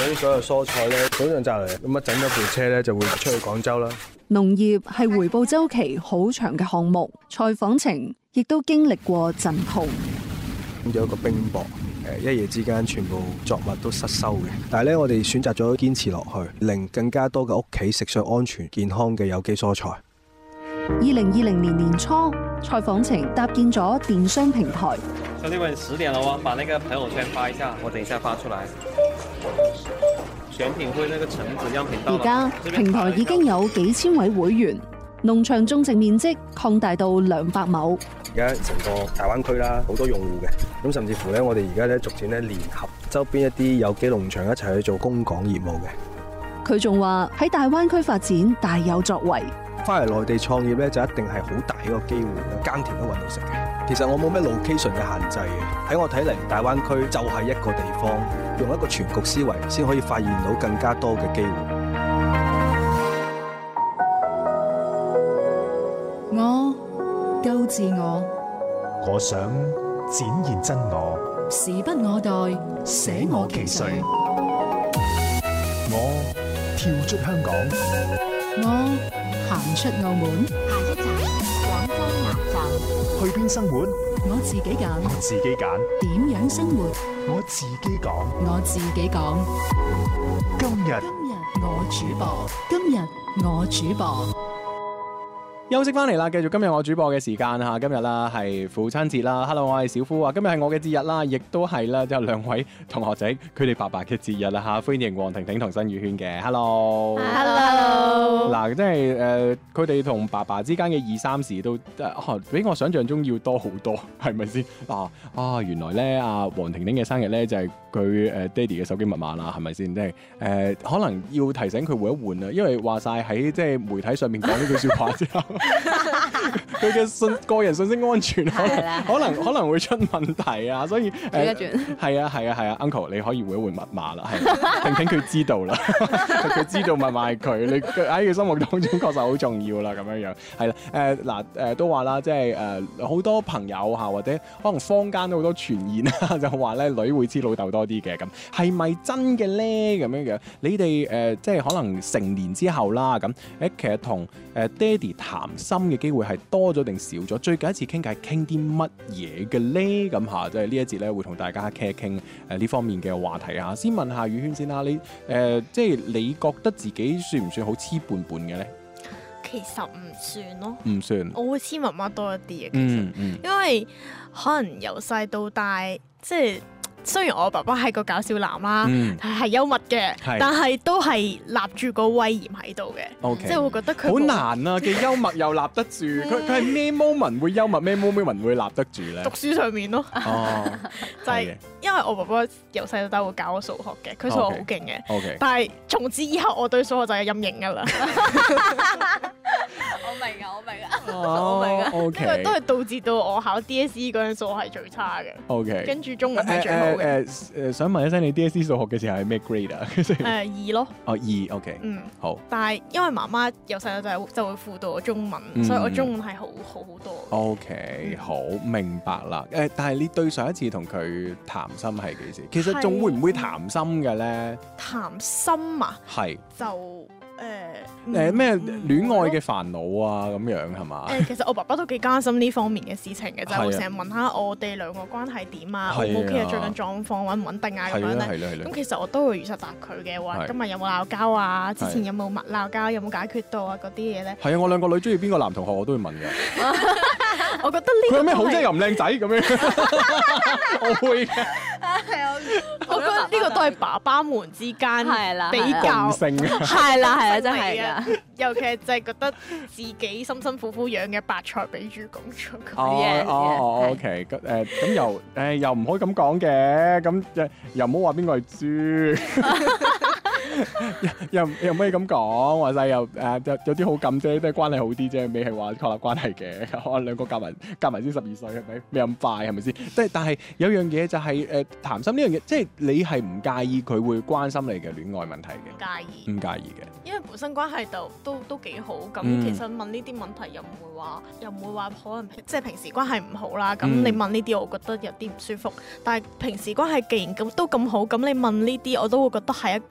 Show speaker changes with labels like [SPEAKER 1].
[SPEAKER 1] 到啲所有蔬菜咧，早上摘嚟，咁啊整咗部車咧就會出去廣州啦。
[SPEAKER 2] 農業係回報週期好長嘅項目，蔡訪程亦都經歷過陣痛。
[SPEAKER 1] 有一個冰雹，一夜之間全部作物都失收嘅。但係咧，我哋選擇咗堅持落去，令更加多嘅屋企食上安全健康嘅有機蔬菜。
[SPEAKER 2] 2020年年初，蔡訪程搭建咗電商平台。
[SPEAKER 3] 兄弟們，10點了哦，把那個朋友圈發一下，我等一下發出來。選品會那個橙子樣品到了。
[SPEAKER 2] 而家平台已經有幾千位會員，農場種植面積擴大到200畝。
[SPEAKER 1] 而家成個大灣區啦，好多用戶嘅，咁甚至乎咧，我哋而家咧逐漸咧聯合周邊一啲有機農場一齊去做供港業務嘅。
[SPEAKER 2] 佢仲話喺大灣區發展大有作為。
[SPEAKER 1] 翻嚟內地創業咧，就一定係好大一個機會，耕田都揾到食嘅。其實我冇咩 location 嘅限制嘅，喺我睇嚟，大灣區就係一個地方，用一個全局思維先可以發現到更加多嘅機會。
[SPEAKER 2] 我夠自我，
[SPEAKER 4] 我想展現真我，
[SPEAKER 2] 時不我待，捨我其誰。
[SPEAKER 4] 我跳出香港，
[SPEAKER 2] 我行出澳門，
[SPEAKER 5] 下一站廣州南站。
[SPEAKER 4] 去邊生活？
[SPEAKER 2] 我自己揀。
[SPEAKER 4] 我自己揀。
[SPEAKER 2] 點樣生活？
[SPEAKER 4] 我自己講。
[SPEAKER 2] 我自己講。
[SPEAKER 4] 今日
[SPEAKER 2] 我主播，今日我主播。
[SPEAKER 6] 休息翻嚟啦，繼續今日我主播嘅時間嚇，今日啦係父親節啦。Hello， 我係小夫啊，今日係我嘅節日啦，亦都係啦，有兩位同學仔佢哋爸爸嘅節日啦嚇，歡迎黃婷婷同新宇軒嘅。Hello， 嗱，即係佢哋同爸爸之間嘅二三事都比我想象中要多好多，係咪先？原來咧黃婷婷嘅生日咧就係佢爹哋嘅手機密碼啦，係咪先？即係可能要提醒佢換一換啦，因為話晒喺即係媒體上面講呢句説話之後。佢嘅個人信息安全可能會出問題啊，所以係啊 Uncle 你可以換一換密碼啦，係婷婷佢知道啦，佢知道密碼係佢，你喺佢心目當中確實好重要啦，咁樣係啦，都話啦，即係好多朋友嚇或者可能坊間都好多傳言啦，就話咧女會知老豆多啲嘅，咁係咪真嘅咧？咁樣你哋即係可能成年之後啦，咁其實同爹哋談心嘅機會係多咗定少咗？最近一次傾偈傾啲乜嘢嘅咧？咁嚇，即係呢一節咧會同大家傾一傾呢方面嘅話題啊。先問下宇軒先啦，你即係你覺得自己算唔算好黐半半嘅咧？
[SPEAKER 7] 其實唔算咯，
[SPEAKER 6] 唔算。
[SPEAKER 7] 我會黐媽媽多一啲嘅，其實，因為可能由細到大，即係。雖然我爸爸係個搞笑男啦，係幽默嘅，但係都係立住個威嚴喺度嘅，即係會覺得佢
[SPEAKER 6] 好難啊！既幽默又立得住，佢係咩 moment 會幽默，咩 moment 會立得住咧？
[SPEAKER 7] 讀書上面咯，就係因為我爸爸由細到大會教我數學嘅，佢數學好勁嘅，但係從此以後我對數學就有陰影㗎啦。我明啊，呢個都係導致到我考 DSE 嗰陣數學係最差嘅，跟住中文係最好嘅。
[SPEAKER 6] 想問一聲，你 DSE 數學嘅時候係咩 grade 啊
[SPEAKER 7] ？2咯。
[SPEAKER 6] 2 OK。好。
[SPEAKER 7] 但係因為媽媽由細到大就會輔導我中文，所以我中文係好多。
[SPEAKER 6] OK， 好明白啦。但係你對上一次同佢談心係幾時？其實仲會唔會談心嘅咧？
[SPEAKER 7] 談心啊？
[SPEAKER 6] 係。
[SPEAKER 7] 就。
[SPEAKER 6] 咩戀愛嘅煩惱啊咁樣係嘛？
[SPEAKER 7] 其實我爸爸都幾關心呢方面嘅事情嘅，就係會成日問下我哋兩個關係點啊，O 唔 OK 啊，最近狀況穩唔穩定啊咁樣咧。咁其實我都會如實答佢嘅，話今日有冇鬧交啊？之前有冇鬧交？有冇解決到啊？嗰啲嘢咧。
[SPEAKER 6] 係啊，我兩個女中意邊個男同學我都會問嘅。
[SPEAKER 7] 我覺得呢個
[SPEAKER 6] 佢有咩好啫？又唔靚仔咁樣，我會嘅。
[SPEAKER 7] 我覺得呢個都係爸爸們之間比較
[SPEAKER 6] 共性啊。
[SPEAKER 7] 係啦，真係㗎。尤其係就係覺得自己辛辛苦苦養嘅白菜俾豬公出。
[SPEAKER 6] OK， 咁又唔可以咁講嘅，咁又唔好話邊個係豬。又唔可以咁講，話晒又有啲好感啫，都係關係好啲啫，未係話確立關係嘅。可能兩個夾埋先12歲，係咪？未咁快係咪先？但係有樣嘢就係談心呢樣嘢，即係你係唔介意佢會關心你嘅戀愛問題嘅？唔介意嘅，
[SPEAKER 7] 因為本身關係都幾好。咁其實問呢啲問題又唔會話可能即係平時關係唔好啦。咁你問呢啲，我覺得有啲唔舒服。但係平時關係既然都咁好，咁你問呢啲，我都會覺得係